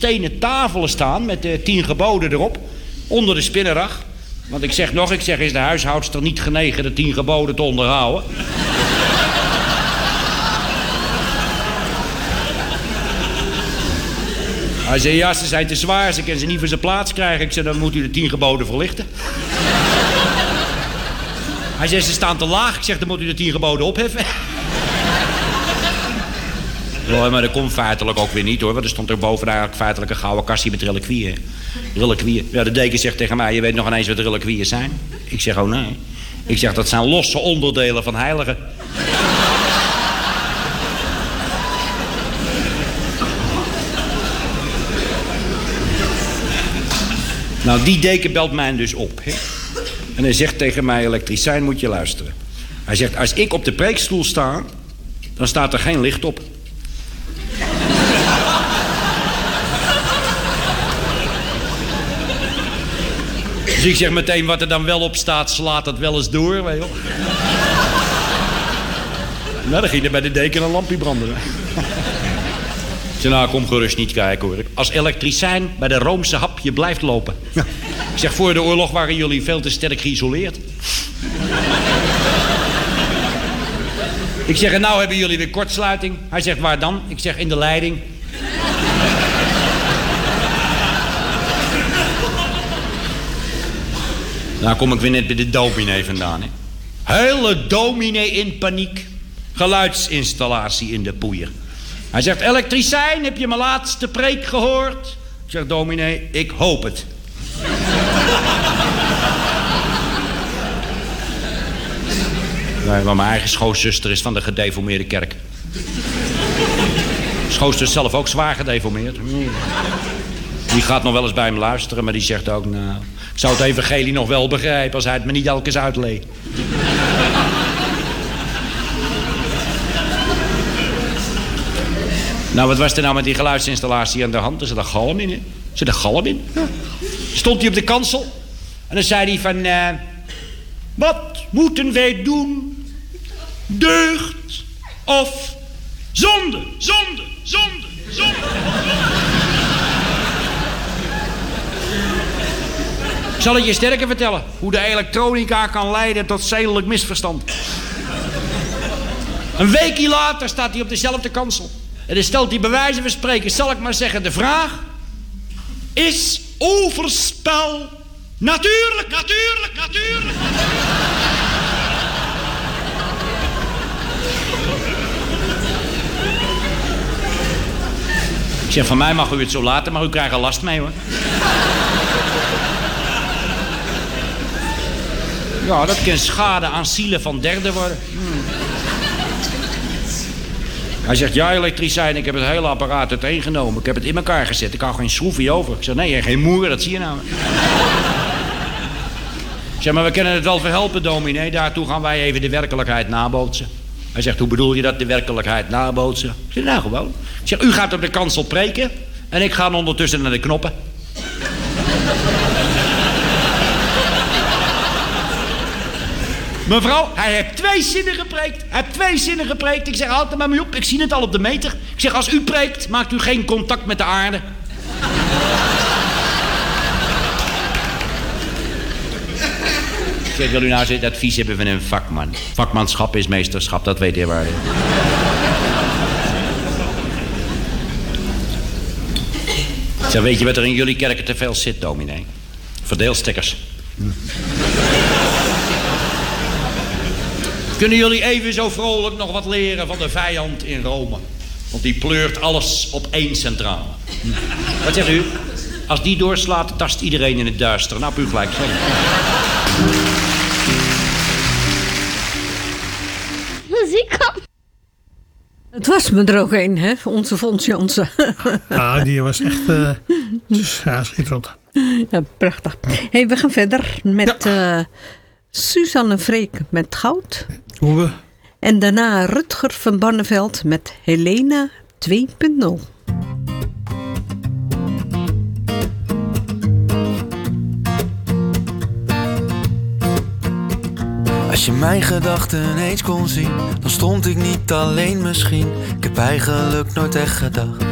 stenen tafelen staan met de 10 geboden erop. Onder de spinnenrag. Want ik zeg, is de huishoudster niet genegen de 10 geboden te onderhouden? Hij zei, ja, ze zijn te zwaar, ze kunnen ze niet voor zijn plaats krijgen. Ik zei, dan moet u de 10 geboden verlichten. Hij zei, ze staan te laag. Ik zeg, dan moet u de 10 geboden opheffen. Ja, maar dat komt feitelijk ook weer niet, hoor. Want er stond er boven eigenlijk feitelijk een gouden kastje met reliquieën. Reliquieën. Ja, de deken zegt tegen mij, je weet nog ineens wat de reliquieën zijn? Ik zeg, oh nee. Ik zeg, dat zijn losse onderdelen van heiligen. Nou, die deken belt mij dus op, hè. En hij zegt tegen mij, elektricien, moet je luisteren. Hij zegt, als ik op de preekstoel sta, dan staat er geen licht op. Dus ik zeg meteen, wat er dan wel op staat, slaat dat wel eens door, weet je wel. Nou, dan ging er bij de deken een lampje branden. Ik zeg, nou, kom gerust niet kijken, hoor. Als elektricien bij de Roomse hap je blijft lopen. Ik zeg, voor de oorlog waren jullie veel te sterk geïsoleerd. Ik zeg, en nou hebben jullie weer kortsluiting. Hij zegt, waar dan? Ik zeg, in de leiding. Nou kom ik weer net bij de dominee vandaan, hè. Hele dominee in paniek. Geluidsinstallatie in de poeier. Hij zegt, elektricien, heb je mijn laatste preek gehoord? Ik zeg, dominee, ik hoop het. Nee, maar mijn eigen schoonzuster is van de gedeformeerde kerk. Schoonzuster is zelf ook zwaar gedeformeerd. Die gaat nog wel eens bij hem luisteren, maar die zegt ook, nou, ik zou het evangelie nog wel begrijpen als hij het me niet elke keer uitleed. Nou, wat was er nou met die geluidsinstallatie aan de hand? Er zit een galm in, hè? Er zit een galm in. Ja. Stond hij op de kansel. En dan zei hij van... wat moeten wij doen? Deugd of zonde? Zonde, zonde, zonde. Ik zal het je sterker vertellen. Hoe de elektronica kan leiden tot zedelijk misverstand. Een weekje later staat hij op dezelfde kansel. En dan stelt hij bij wijze van spreken, zal ik maar zeggen, de vraag... Is overspel natuurlijk, natuurlijk, natuurlijk? Ik zeg, van mij mag u het zo laten, maar u krijgt er last mee, hoor. Ja, dat kan schade aan zielen van derden worden. Hij zegt, ja, elektricien, ik heb het hele apparaat uiteengenomen. Ik heb het in elkaar gezet, ik hou geen schroefje over. Ik zeg, nee, geen moer, dat zie je nou. Ik zeg, maar we kunnen het wel verhelpen, dominee. Daartoe gaan wij even de werkelijkheid nabootsen. Hij zegt, hoe bedoel je dat, de werkelijkheid nabootsen? Ik zeg, nou gewoon. Ik zeg, u gaat op de kansel preken en ik ga ondertussen naar de knoppen. Mevrouw, hij heeft 2 zinnen gepreekt. Hij heeft 2 zinnen gepreekt. Ik zeg, houd er maar mee op. Ik zie het al op de meter. Ik zeg, als u preekt, maakt u geen contact met de aarde. Ik zeg, wil u nou het advies hebben van een vakman? Vakmanschap is meesterschap, dat weet je waar. Ik zeg, weet je wat er in jullie kerken te veel zit, dominee? Verdeelstekkers. Kunnen jullie even zo vrolijk nog wat leren van de vijand in Rome? Want die pleurt alles op 1 centrale. Wat zegt u? Als die doorslaat, tast iedereen in het duister. Nou, puur gelijk. Sorry. Muziek. Het was me er ook een, hè? Onze Fons Jansen. Ja, die was echt ja, schitterend. Ja, prachtig. Hey, we gaan verder met Suzanne Freek met Goud. Hoe we? En daarna Rutger van Barneveld met Helena 2.0. Als je mijn gedachten eens kon zien, dan stond ik niet alleen misschien. Ik heb eigenlijk nooit echt gedacht